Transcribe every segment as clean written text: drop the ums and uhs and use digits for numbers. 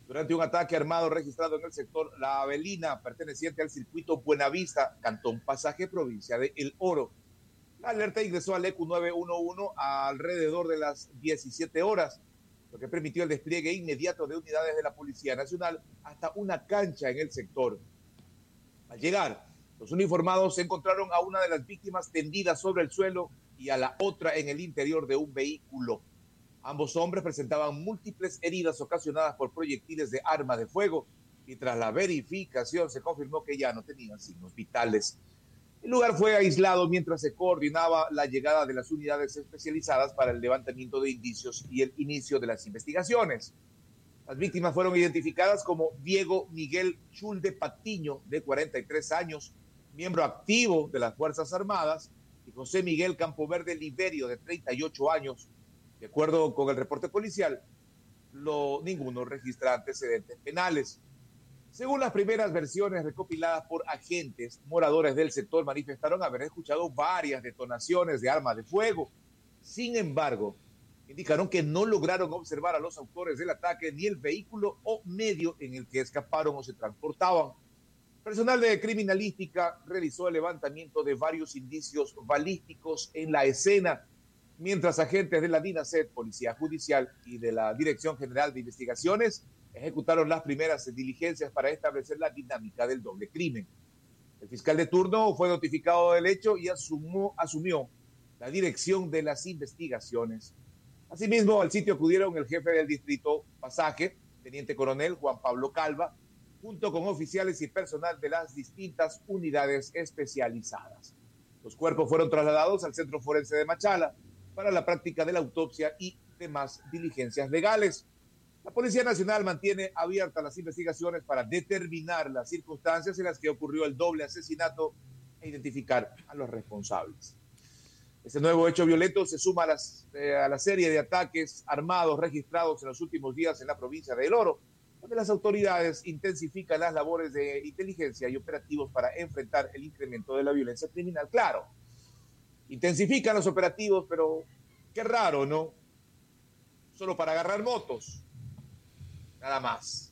durante un ataque armado registrado en el sector La Avelina, perteneciente al circuito Buenavista, Cantón Pasaje, provincia de El Oro. La alerta ingresó al EQ 911 alrededor de las 17 horas, lo que permitió el despliegue inmediato de unidades de la Policía Nacional hasta una cancha en el sector. Al llegar, los uniformados encontraron a una de las víctimas tendida sobre el suelo y a la otra en el interior de un vehículo. Ambos hombres presentaban múltiples heridas ocasionadas por proyectiles de arma de fuego y tras la verificación se confirmó que ya no tenían signos vitales. El lugar fue aislado mientras se coordinaba la llegada de las unidades especializadas para el levantamiento de indicios y el inicio de las investigaciones. Las víctimas fueron identificadas como Diego Miguel Chulde Patiño, de 43 años, miembro activo de las Fuerzas Armadas, y José Miguel Campoverde Liberio, de 38 años. De acuerdo con el reporte policial, ninguno registra antecedentes penales. Según las primeras versiones recopiladas por agentes, moradores del sector manifestaron haber escuchado varias detonaciones de armas de fuego. Sin embargo, indicaron que no lograron observar a los autores del ataque ni el vehículo o medio en el que escaparon o se transportaban. Personal de criminalística realizó el levantamiento de varios indicios balísticos en la escena, mientras agentes de la DINASET, Policía Judicial y de la Dirección General de Investigaciones ejecutaron las primeras diligencias para establecer la dinámica del doble crimen. El fiscal de turno fue notificado del hecho y asumió la dirección de las investigaciones. Asimismo, al sitio acudieron el jefe del distrito Pasaje, teniente coronel Juan Pablo Calva, junto con oficiales y personal de las distintas unidades especializadas. Los cuerpos fueron trasladados al Centro Forense de Machala para la práctica de la autopsia y demás diligencias legales. La Policía Nacional mantiene abiertas las investigaciones para determinar las circunstancias en las que ocurrió el doble asesinato e identificar a los responsables. Este nuevo hecho violento se suma a la serie de ataques armados registrados en los últimos días en la provincia de El Oro, donde las autoridades intensifican las labores de inteligencia y operativos para enfrentar el incremento de la violencia criminal. Claro, intensifican los operativos, pero qué raro, ¿no? Solo para agarrar motos, nada más.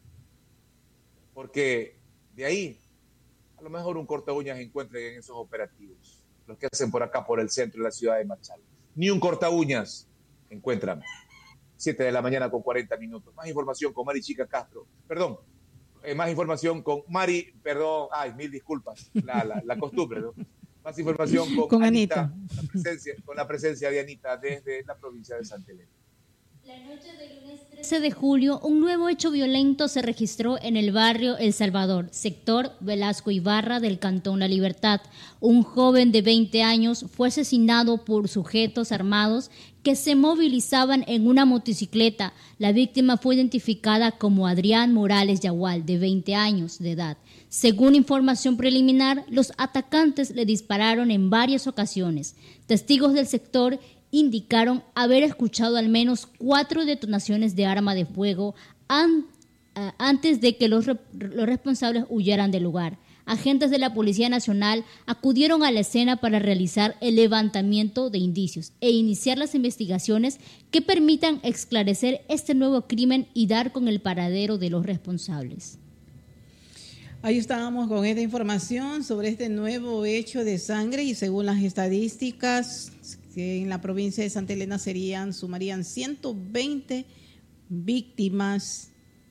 Porque de ahí, a lo mejor un corta uñas encuentren en esos operativos, los que hacen por acá, por el centro de la ciudad de Machala. Ni un corta uñas encuentran. 7 de la mañana con 40 minutos. Más información con Mari Chica Castro. Perdón, más información con Mari, perdón, mil disculpas, la costumbre, ¿no? Más información con Anita, con la presencia de Anita desde la provincia de Santa Elena. La noche del lunes 13 de julio, un nuevo hecho violento se registró en el barrio El Salvador, sector Velasco Ibarra del Cantón La Libertad. Un joven de 20 años fue asesinado por sujetos armados que se movilizaban en una motocicleta. La víctima fue identificada como Adrián Morales Yagual, de 20 años de edad. Según información preliminar, los atacantes le dispararon en varias ocasiones. Testigos del sector indicaron haber escuchado al menos 4 detonaciones de arma de fuego antes de que los responsables huyeran del lugar. Agentes de la Policía Nacional acudieron a la escena para realizar el levantamiento de indicios e iniciar las investigaciones que permitan esclarecer este nuevo crimen y dar con el paradero de los responsables. Ahí estábamos con esta información sobre este nuevo hecho de sangre y según las estadísticas que en la provincia de Santa Elena sumarían 120 víctimas,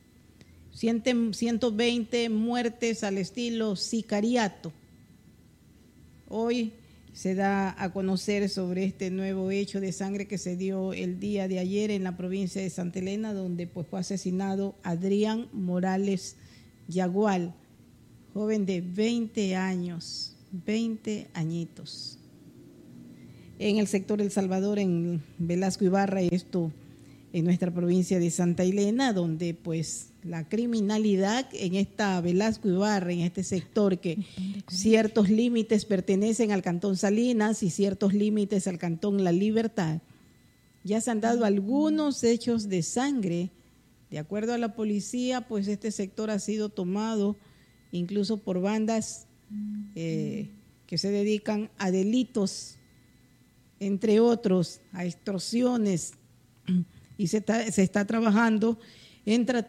120 muertes al estilo sicariato. Hoy se da a conocer sobre este nuevo hecho de sangre que se dio el día de ayer en la provincia de Santa Elena, donde pues fue asesinado Adrián Morales Yagual, joven de 20 años, 20 añitos. En el sector El Salvador, en Velasco Ibarra, esto en nuestra provincia de Santa Elena, donde pues la criminalidad en esta Velasco Ibarra, en este sector que ciertos límites pertenecen al Cantón Salinas y ciertos límites al Cantón La Libertad, ya se han dado algunos hechos de sangre. De acuerdo a la policía, pues este sector ha sido tomado incluso por bandas que se dedican a delitos, entre otros, a extorsiones, y se está trabajando en tratar